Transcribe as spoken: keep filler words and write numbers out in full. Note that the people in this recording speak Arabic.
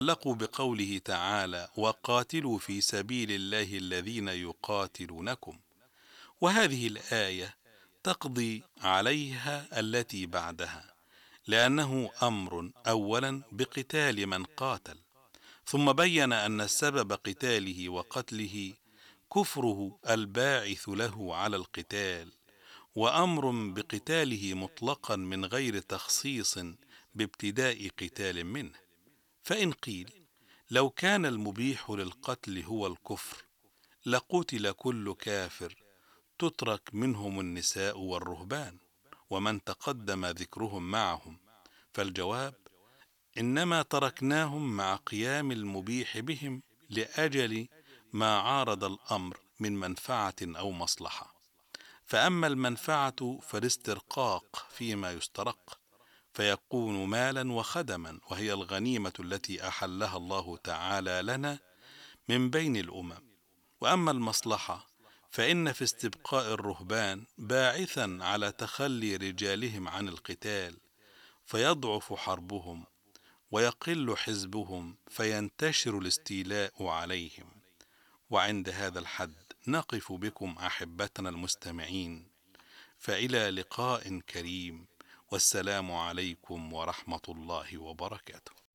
لقوا بقوله تعالى: وقاتلوا في سبيل الله الذين يقاتلونكم. وهذه الآية تقضي عليها التي بعدها، لأنه أمر أولا بقتال من قاتل، ثم بين أن السبب قتاله وقتله كفره الباعث له على القتال، وأمر بقتاله مطلقا من غير تخصيص بابتداء قتال منه. فإن قيل: لو كان المبيح للقتل هو الكفر لقتل كل كافر، تترك منهم النساء والرهبان ومن تقدم ذكرهم معهم. فالجواب: إنما تركناهم مع قيام المبيح بهم لأجل ما عارض الأمر من منفعة أو مصلحة. فأما المنفعة فالاسترقاق فيما يسترق، فيكون مالا وخدما، وهي الغنيمة التي أحلها الله تعالى لنا من بين الأمم. وأما المصلحة فإن في استبقاء الرهبان باعثا على تخلي رجالهم عن القتال، فيضعف حربهم ويقل حزبهم، فينتشر الاستيلاء عليهم. وعند هذا الحد نقف بكم أحبتنا المستمعين، فإلى لقاء كريم، والسلام عليكم ورحمة الله وبركاته.